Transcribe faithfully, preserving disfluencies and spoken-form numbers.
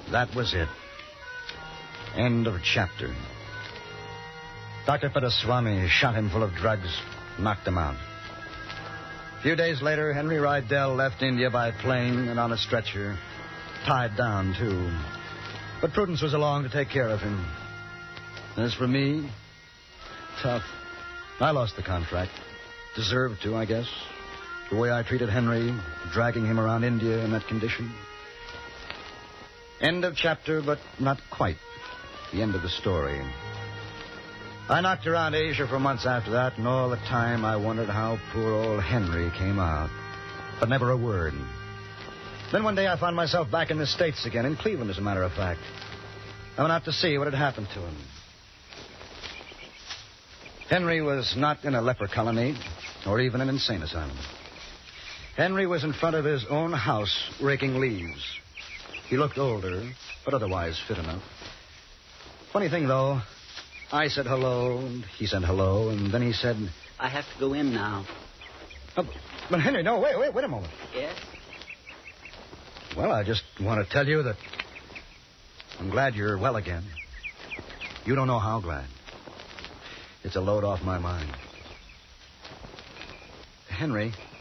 That was it. End of chapter. Doctor Pettaswamy shot him full of drugs, knocked him out. A few days later, Henry Rydell left India by plane and on a stretcher, tied down, too. But Prudence was along to take care of him. As for me, tough. I lost the contract. Deserved to, I guess. The way I treated Henry, dragging him around India in that condition. End of chapter, but not quite the end of the story. I knocked around Asia for months after that, and all the time I wondered how poor old Henry came out. But never a word. Then one day I found myself back in the States again, in Cleveland, as a matter of fact. I went out to see what had happened to him. Henry was not in a leper colony, or even an insane asylum. Henry was in front of his own house, raking leaves. He looked older, but otherwise fit enough. Funny thing, though, I said hello, and he said hello, and then he said... I have to go in now. Oh, but Henry, no, wait, wait, wait a moment. Yes? Well, I just want to tell you that I'm glad you're well again. You don't know how glad. It's a load off my mind. Henry...